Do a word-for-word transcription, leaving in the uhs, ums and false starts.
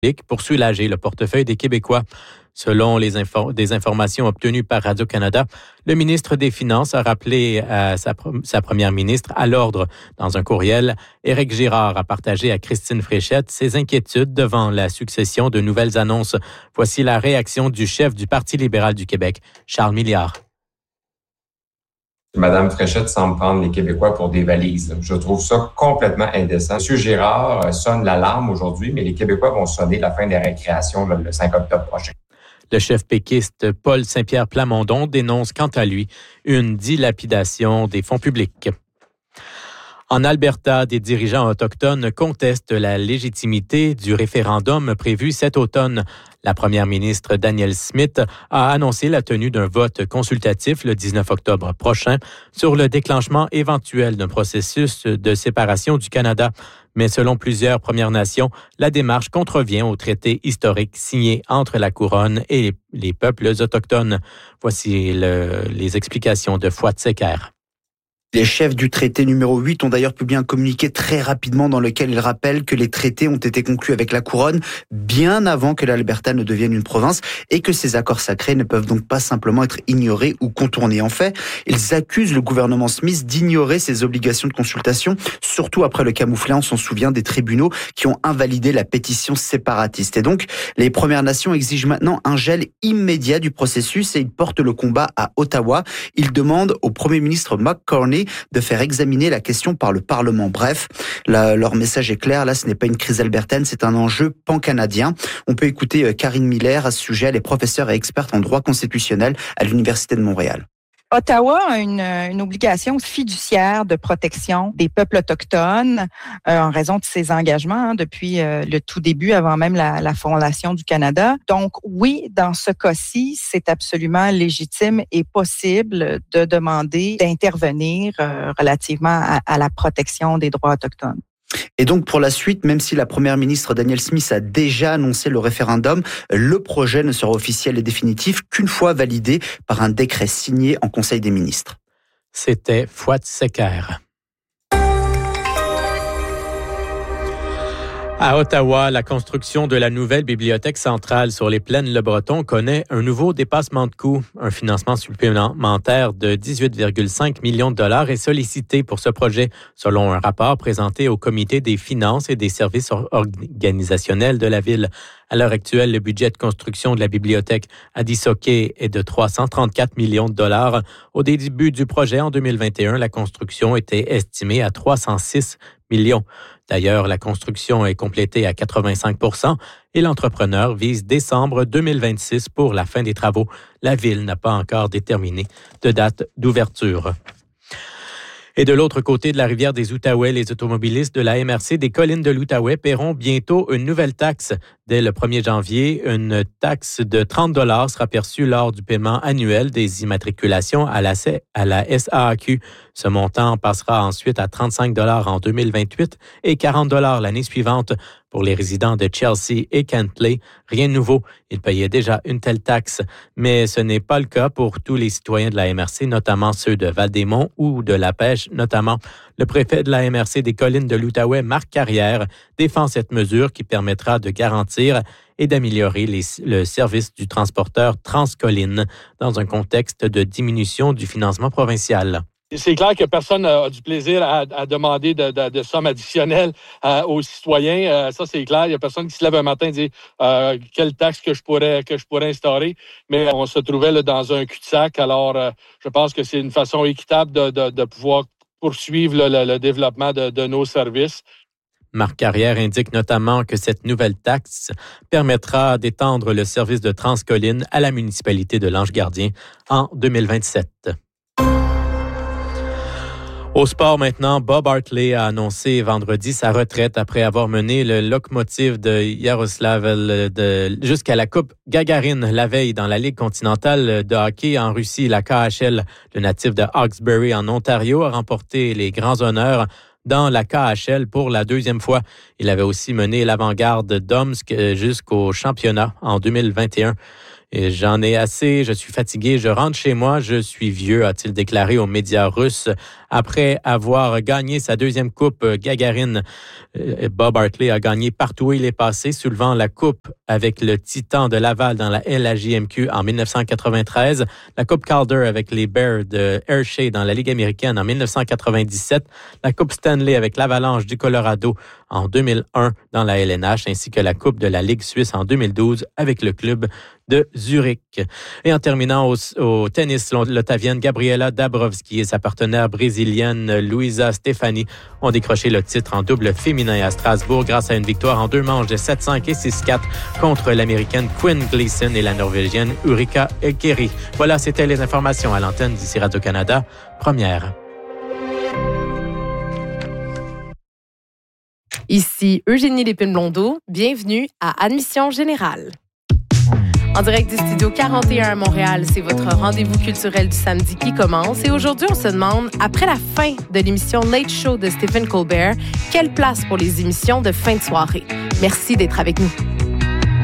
pour soulager le portefeuille des Québécois. Selon les info- des informations obtenues par Radio-Canada, le ministre des Finances a rappelé à sa, sa première ministre à l'ordre dans un courriel. Éric Girard a partagé à Christine Fréchette ses inquiétudes devant la succession de nouvelles annonces. Voici la réaction du chef du Parti libéral du Québec, Charles Milliard. Madame Fréchette semble prendre les Québécois pour des valises. Je trouve ça complètement indécent. Monsieur Girard sonne l'alarme aujourd'hui, mais les Québécois vont sonner la fin des récréations là, le cinq octobre prochain. Le chef péquiste Paul Saint-Pierre Plamondon dénonce quant à lui une dilapidation des fonds publics. En Alberta, des dirigeants autochtones contestent la légitimité du référendum prévu cet automne. La première ministre Danielle Smith a annoncé la tenue d'un vote consultatif le dix-neuf octobre prochain sur le déclenchement éventuel d'un processus de séparation du Canada. Mais selon plusieurs Premières Nations, la démarche contrevient au traité historique signé entre la Couronne et les peuples autochtones. Voici le, les explications de Fouad Secker. Les chefs du traité numéro huit ont d'ailleurs publié un communiqué très rapidement dans lequel ils rappellent que les traités ont été conclus avec la Couronne bien avant que l'Alberta ne devienne une province et que ces accords sacrés ne peuvent donc pas simplement être ignorés ou contournés. En fait, ils accusent le gouvernement Smith d'ignorer ses obligations de consultation, surtout après le camouflet, on s'en souvient, des tribunaux qui ont invalidé la pétition séparatiste. Et donc, les Premières Nations exigent maintenant un gel immédiat du processus et ils portent le combat à Ottawa. Ils demandent au premier ministre McCartney de faire examiner la question par le Parlement. Bref, la, leur message est clair. Là, ce n'est pas une crise albertaine, c'est un enjeu pan-canadien. On peut écouter Karine Miller à ce sujet. Elle est professeure et experte en droit constitutionnel à l'Université de Montréal. Ottawa a une, une obligation fiduciaire de protection des peuples autochtones euh, en raison de ses engagements hein, depuis euh, le tout début, avant même la, la fondation du Canada. Donc oui, dans ce cas-ci, c'est absolument légitime et possible de demander d'intervenir euh, relativement à, à la protection des droits autochtones. Et donc, pour la suite, même si la première ministre Danielle Smith a déjà annoncé le référendum, le projet ne sera officiel et définitif qu'une fois validé par un décret signé en Conseil des ministres. C'était Fouad Secker. À Ottawa, la construction de la nouvelle bibliothèque centrale sur les plaines Le Breton connaît un nouveau dépassement de coûts. Un financement supplémentaire de dix-huit virgule cinq millions de dollars est sollicité pour ce projet, selon un rapport présenté au Comité des finances et des services organisationnels de la Ville. À l'heure actuelle, le budget de construction de la bibliothèque à Dissoké est de trois cent trente-quatre millions de dollars. Au début du projet, en deux mille vingt et un, la construction était estimée à trois cent six millions. D'ailleurs, la construction est complétée à quatre-vingt-cinq pour cent et l'entrepreneur vise décembre deux mille vingt-six pour la fin des travaux. La Ville n'a pas encore déterminé de date d'ouverture. Et de l'autre côté de la rivière des Outaouais, les automobilistes de la M R C des collines de l'Outaouais paieront bientôt une nouvelle taxe. Dès le premier janvier, une taxe de trente dollars sera perçue lors du paiement annuel des immatriculations à la, à la S A A Q. Ce montant passera ensuite à trente-cinq dollars en deux mille vingt-huit et quarante dollars l'année suivante. Pour les résidents de Chelsea et Kentley, rien de nouveau. Ils payaient déjà une telle taxe. Mais ce n'est pas le cas pour tous les citoyens de la M R C, notamment ceux de Val-des-Monts ou de La Pêche, notamment. Le préfet de la M R C des collines de l'Outaouais, Marc Carrière, défend cette mesure qui permettra de garantir et d'améliorer les, le service du transporteur Transcolline dans un contexte de diminution du financement provincial. C'est clair que personne n'a du plaisir à, à demander de, de, de sommes additionnelles euh, aux citoyens. Euh, ça, c'est clair. Il n'y a personne qui se lève un matin et dit euh, quelle taxe que je pourrais que je pourrais instaurer. Mais on se trouvait là, dans un cul-de-sac. Alors, euh, je pense que c'est une façon équitable de, de, de pouvoir poursuivre le, le, le développement de, de nos services. Marc Carrière indique notamment que cette nouvelle taxe permettra d'étendre le service de Transcolline à la municipalité de Lange-Gardien en deux mille vingt-sept. Au sport maintenant, Bob Hartley a annoncé vendredi sa retraite après avoir mené le locomotive de Yaroslavl de, jusqu'à la Coupe Gagarine la veille dans la Ligue continentale de hockey en Russie, la K H L. Le natif de Hawkesbury en Ontario a remporté les grands honneurs dans la K H L pour la deuxième fois. Il avait aussi mené l'avant-garde d'Omsk jusqu'au championnat en deux mille vingt et un. Et j'en ai assez, je suis fatigué, je rentre chez moi, je suis vieux, a-t-il déclaré aux médias russes après avoir gagné sa deuxième coupe Gagarine. Bob Hartley a gagné partout où il est passé, soulevant la coupe avec le Titan de Laval dans la L A J M Q en dix-neuf cent quatre-vingt-treize, la coupe Calder avec les Bears de Hershey dans la Ligue américaine en dix-neuf cent quatre-vingt-dix-sept, la coupe Stanley avec l'Avalanche du Colorado en deux mille un dans la L N H, ainsi que la coupe de la Ligue suisse en deux mille douze avec le club de Zurich. Et en terminant au, au tennis, l'Ottavienne Gabriela Dabrowski et sa partenaire brésilienne Luisa Stefani ont décroché le titre en double féminin à Strasbourg grâce à une victoire en deux manches de sept cinq et six quatre contre l'Américaine Quinn Gleason et la Norvégienne Ulrika Ekeri. Voilà, c'était les informations à l'antenne d'ici Radio-Canada, première. Ici Eugénie Lépine-Blondeau, bienvenue à Admission Générale. En direct du Studio quarante et un à Montréal, c'est votre rendez-vous culturel du samedi qui commence. Et aujourd'hui, on se demande, après la fin de l'émission Late Show de Stephen Colbert, quelle place pour les émissions de fin de soirée? Merci d'être avec nous.